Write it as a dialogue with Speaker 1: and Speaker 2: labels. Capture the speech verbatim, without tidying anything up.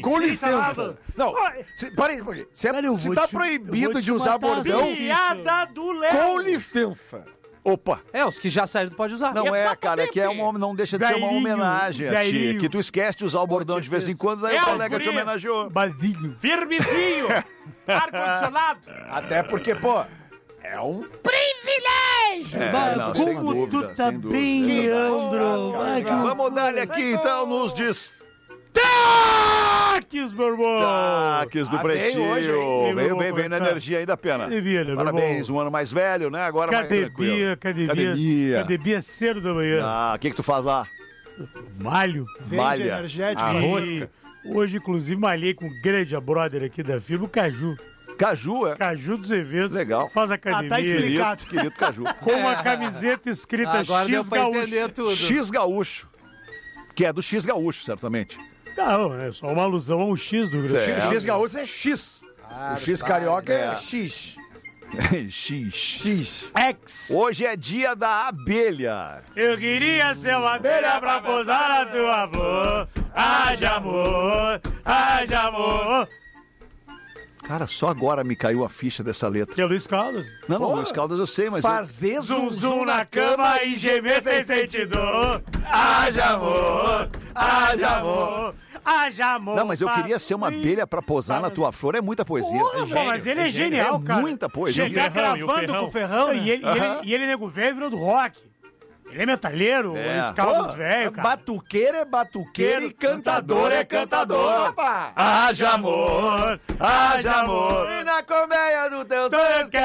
Speaker 1: Com licença. Não, se, para aí, para aí. Se, é, se tá te, proibido de usar bordão...
Speaker 2: Piada do Léo.
Speaker 1: Com licença.
Speaker 3: Opa.
Speaker 4: É, os que já saíram pode usar.
Speaker 3: Não é, cara, é que é uma, não deixa de ser uma
Speaker 2: Velhinho,
Speaker 3: homenagem a ti.
Speaker 2: velhinho.
Speaker 3: Que tu esquece de usar o bordão de vez em quando, daí
Speaker 2: É,
Speaker 3: o
Speaker 2: os
Speaker 3: colega te
Speaker 2: guri.
Speaker 3: homenageou.
Speaker 2: Basílio. Firmezinho. Ar-condicionado.
Speaker 1: Até porque, pô, é um...
Speaker 3: É,
Speaker 4: Mas
Speaker 3: não,
Speaker 4: como
Speaker 3: sem
Speaker 4: tu
Speaker 3: dúvida,
Speaker 4: tá
Speaker 3: sem dúvida.
Speaker 4: bem,
Speaker 3: É verdade.
Speaker 4: Leandro. Ai, que...
Speaker 3: Vamos dar-lhe aqui, então, nos destaques
Speaker 2: Taques, meu irmão.
Speaker 3: do
Speaker 1: Ah,
Speaker 3: Pretinho.
Speaker 1: veio hoje, hein?
Speaker 3: Veio bem, veio na energia aí da pena.
Speaker 2: Academia, né, meu
Speaker 3: Parabéns,
Speaker 2: irmão?
Speaker 3: um ano mais velho, né? Agora mais
Speaker 2: Academia,
Speaker 3: tranquilo.
Speaker 2: academia.
Speaker 3: Academia.
Speaker 2: Academia cedo da manhã.
Speaker 3: Ah, o que que tu faz lá?
Speaker 2: Malho.
Speaker 5: Vende
Speaker 3: Malha.
Speaker 5: energético.
Speaker 2: E hoje, inclusive, malhei com um grande brother aqui da firma, o Caju.
Speaker 3: Caju, é?
Speaker 2: Caju dos eventos.
Speaker 3: Legal.
Speaker 2: Faz academia.
Speaker 5: Ah, tá explicado.
Speaker 3: Querido, querido Caju.
Speaker 2: Com uma camiseta escrita
Speaker 4: Agora deu
Speaker 2: X
Speaker 4: pra entender
Speaker 2: Gaúcho.
Speaker 4: tudo.
Speaker 3: X Gaúcho. Que é do X Gaúcho, certamente.
Speaker 2: Não, é só uma alusão ao X do Rio Grande do Sul.
Speaker 3: Certo.
Speaker 1: O X gaúcho é X. o X carioca é,
Speaker 3: É.
Speaker 1: X.
Speaker 3: X.
Speaker 1: X.
Speaker 2: X.
Speaker 3: Hoje é dia da abelha.
Speaker 2: Eu queria ser uma abelha pra pousar na tua flor. Haja amor, haja amor.
Speaker 3: Cara, só agora me caiu a ficha dessa letra.
Speaker 2: Que é o Luiz Caldas.
Speaker 3: Não, não,
Speaker 1: Porra.
Speaker 3: Luiz Caldas eu sei, mas...
Speaker 1: Fazer
Speaker 2: Zum, zum na cama e gemer sem sentir dor. Haja amor, haja amor, haja amor.
Speaker 3: Não, mas eu queria ser uma abelha pra posar na tua flor. É muita poesia.
Speaker 2: Porra, pô, mas ele é genial,
Speaker 3: É
Speaker 2: cara.
Speaker 3: muita poesia.
Speaker 5: Chegar
Speaker 2: Ferrão, e o
Speaker 5: gravando
Speaker 2: Ferrão.
Speaker 5: com o Ferrão, né?
Speaker 2: E ele, e ele,
Speaker 3: Aham.
Speaker 2: e ele nego velho virou do rock. Ele é metalheiro,
Speaker 3: É.
Speaker 2: Luiz Caldas velho, cara.
Speaker 1: Batuqueiro é batuqueiro e cantador é cantador. Rapaz.
Speaker 2: Haja amor, haja amor.
Speaker 1: E na colmeia do teu
Speaker 2: Tanto que